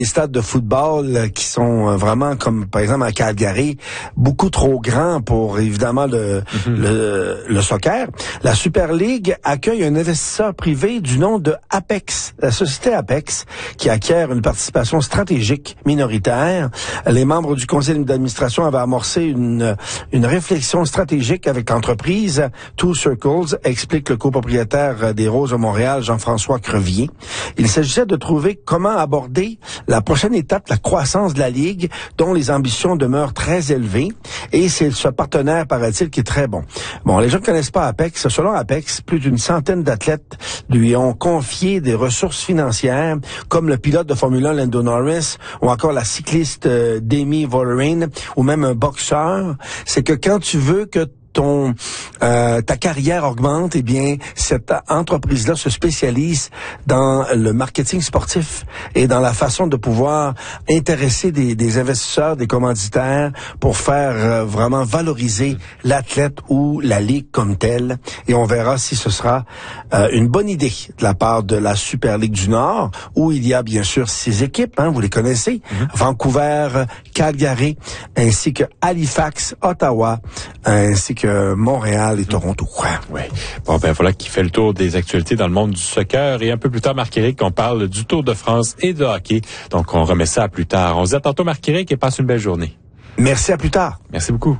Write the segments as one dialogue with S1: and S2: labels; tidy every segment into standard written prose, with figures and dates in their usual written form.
S1: Les stades de football qui sont vraiment comme par exemple à Calgary, beaucoup trop grands pour évidemment le soccer. La Super League accueille un investisseur privé du nom de Apex, la société Apex, qui acquiert une participation stratégique minoritaire. Les membres du conseil d'administration avaient amorcé une réflexion stratégique avec l'entreprise Two Circles, explique le copropriétaire des Roses de Montréal, Jean-François Crevier. Il s'agissait de trouver comment aborder la prochaine étape, la croissance de la Ligue, dont les ambitions demeurent très élevées. Et c'est ce partenaire, paraît-il, qui est très bon. Bon, les gens ne connaissent pas Apex. Selon Apex, plus d'une centaine d'athlètes lui ont confié des ressources financières, comme le pilote de Formule 1, Lando Norris, ou encore la cycliste Demi Vollering, ou même un boxeur. C'est que quand tu veux que ta carrière augmente, eh bien, cette entreprise-là se spécialise dans le marketing sportif et dans la façon de pouvoir intéresser des investisseurs, des commanditaires pour faire vraiment valoriser l'athlète ou la ligue comme telle. Et on verra si ce sera une bonne idée de la part de la Super Ligue du Nord, où il y a bien sûr 6 équipes, vous les connaissez, Vancouver, Calgary, ainsi que Halifax, Ottawa, ainsi que Montréal et Toronto.
S2: Oui. Bon, voilà qui fait le tour des actualités dans le monde du soccer. Et un peu plus tard, Marc-Éric, on parle du Tour de France et de hockey. Donc, on remet ça à plus tard. On se dit à tantôt, Marc-Éric, et passe une belle journée.
S1: Merci, à plus tard.
S2: Merci beaucoup.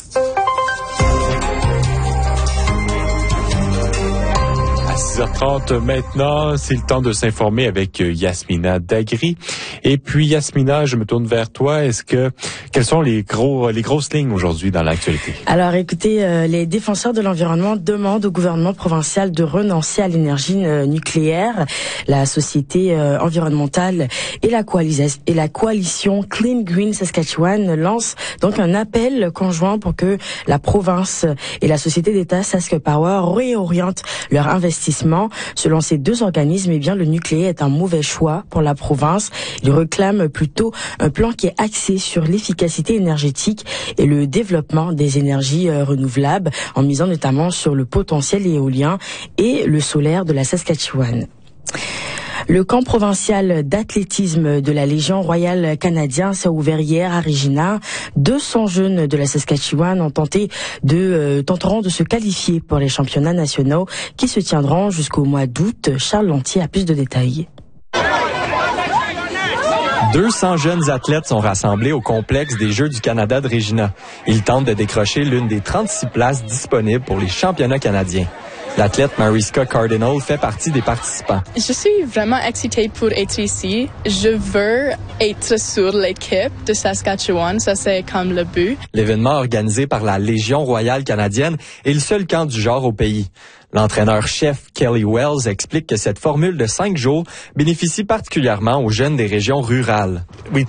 S2: À 6h30 maintenant, c'est le temps de s'informer avec Yasmina Dagri. Et puis Yasmina, je me tourne vers toi. Quelles sont les grosses lignes aujourd'hui dans l'actualité?
S3: Alors écoutez, les défenseurs de l'environnement demandent au gouvernement provincial de renoncer à l'énergie nucléaire. La société environnementale et la coalition Clean Green Saskatchewan lancent donc un appel conjoint pour que la province et la société d'État Sask Power réorientent leur investissement. Selon ces deux organismes, eh bien, le nucléaire est un mauvais choix pour la province. Ils réclament plutôt un plan qui est axé sur l'efficacité énergétique et le développement des énergies renouvelables, en misant notamment sur le potentiel éolien et le solaire de la Saskatchewan. Le camp provincial d'athlétisme de la Légion royale canadienne s'est ouvert hier à Regina. 200 jeunes de la Saskatchewan tenteront de se qualifier pour les championnats nationaux qui se tiendront jusqu'au mois d'août. Charles Lantier a plus de détails.
S4: 200 jeunes athlètes sont rassemblés au complexe des Jeux du Canada de Regina. Ils tentent de décrocher l'une des 36 places disponibles pour les championnats canadiens. L'athlète Mariska Cardinal fait partie des participants.
S5: Je suis vraiment excitée pour être ici. Je veux être sur l'équipe de Saskatchewan. Ça, c'est comme le but.
S4: L'événement organisé par la Légion royale canadienne est le seul camp du genre au pays. L'entraîneur-chef Kelly Wells explique que cette formule de 5 jours bénéficie particulièrement aux jeunes des régions rurales.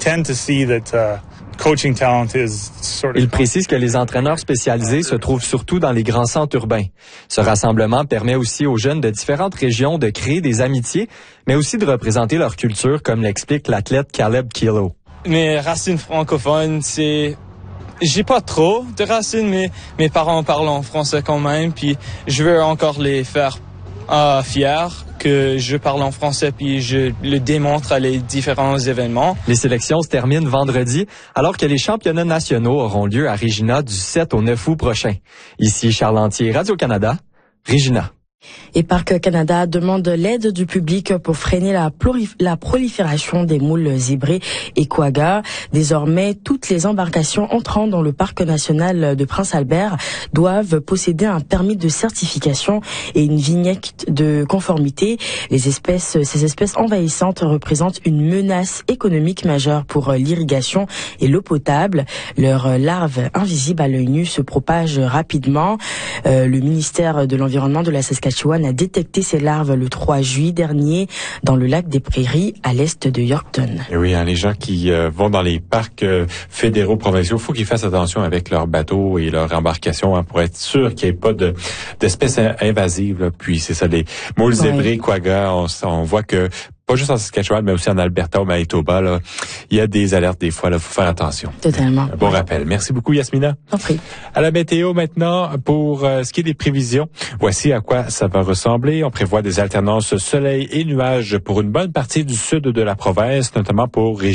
S4: Il précise que les entraîneurs spécialisés se trouvent surtout dans les grands centres urbains. Ce rassemblement permet aussi aux jeunes de différentes régions de créer des amitiés, mais aussi de représenter leur culture, comme l'explique l'athlète Caleb Kilo.
S6: Mes racines francophones, j'ai pas trop de racines, mais mes parents parlent en français quand même, puis je veux encore les faire fiers que je parle en français, puis je le démontre à les différents événements.
S4: Les sélections se terminent vendredi, alors que les championnats nationaux auront lieu à Regina du 7 au 9 août prochain. Ici Charles Lantier, Radio-Canada, Regina.
S3: Et Parc Canada demande l'aide du public pour freiner la prolifération des moules zébrés et quaggas. Désormais, toutes les embarcations entrant dans le parc national de Prince-Albert doivent posséder un permis de certification et une vignette de conformité. Ces espèces envahissantes représentent une menace économique majeure pour l'irrigation et l'eau potable. Leurs larves invisibles à l'œil nu se propagent rapidement. Le ministère de l'Environnement de la Saskatchewan a détecté ces larves le 3 juillet dernier dans le lac des Prairies à l'est de Yorkton.
S2: Et oui, les gens qui vont dans les parcs fédéraux provinciaux, il faut qu'ils fassent attention avec leurs bateaux et leurs embarcations pour être sûr qu'il n'y ait pas d'espèces invasives. Puis c'est ça, les moules zébrés, quaggas, on voit que pas juste en Saskatchewan, mais aussi en Alberta, au Manitoba, là, il y a des alertes des fois, là, faut faire attention.
S3: Totalement.
S2: Un bon rappel. Merci beaucoup, Yasmina.
S3: T'en prie.
S2: À la météo maintenant, pour ce qui est des prévisions, voici à quoi ça va ressembler. On prévoit des alternances soleil et nuages pour une bonne partie du sud de la province, notamment pour